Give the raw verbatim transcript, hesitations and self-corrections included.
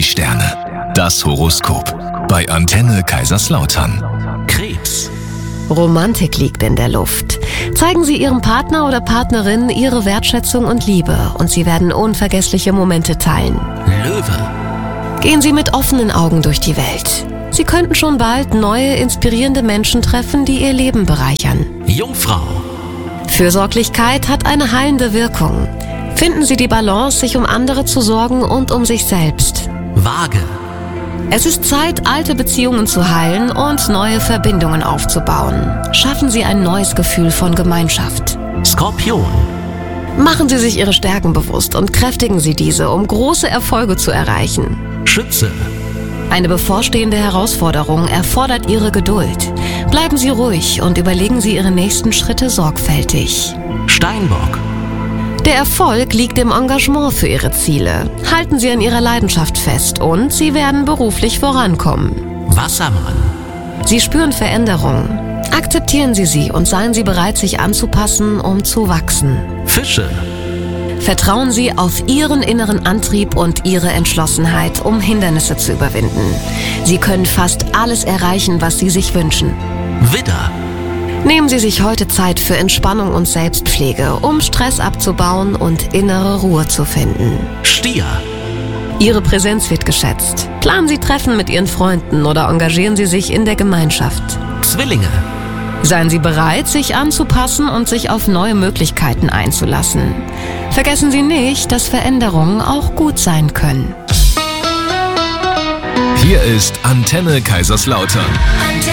Sterne. Das Horoskop. Bei Antenne Kaiserslautern. Krebs. Romantik liegt in der Luft. Zeigen Sie Ihrem Partner oder Partnerin Ihre Wertschätzung und Liebe und Sie werden unvergessliche Momente teilen. Löwe. Gehen Sie mit offenen Augen durch die Welt. Sie könnten schon bald neue, inspirierende Menschen treffen, die Ihr Leben bereichern. Jungfrau. Fürsorglichkeit hat eine heilende Wirkung. Finden Sie die Balance, sich um andere zu sorgen und um sich selbst. Waage. Es ist Zeit, alte Beziehungen zu heilen und neue Verbindungen aufzubauen. Schaffen Sie ein neues Gefühl von Gemeinschaft. Skorpion. Machen Sie sich Ihre Stärken bewusst und kräftigen Sie diese, um große Erfolge zu erreichen. Schütze. Eine bevorstehende Herausforderung erfordert Ihre Geduld. Bleiben Sie ruhig und überlegen Sie Ihre nächsten Schritte sorgfältig. Steinbock. Der Erfolg liegt im Engagement für Ihre Ziele. Halten Sie an Ihrer Leidenschaft fest und Sie werden beruflich vorankommen. Wassermann. Sie spüren Veränderungen. Akzeptieren Sie sie und seien Sie bereit, sich anzupassen, um zu wachsen. Fische. Vertrauen Sie auf Ihren inneren Antrieb und Ihre Entschlossenheit, um Hindernisse zu überwinden. Sie können fast alles erreichen, was Sie sich wünschen. Widder. Nehmen Sie sich heute Zeit für Entspannung und Selbstpflege, um Stress abzubauen und innere Ruhe zu finden. Stier. Ihre Präsenz wird geschätzt. Planen Sie Treffen mit Ihren Freunden oder engagieren Sie sich in der Gemeinschaft. Zwillinge. Seien Sie bereit, sich anzupassen und sich auf neue Möglichkeiten einzulassen. Vergessen Sie nicht, dass Veränderungen auch gut sein können. Hier ist Antenne Kaiserslautern.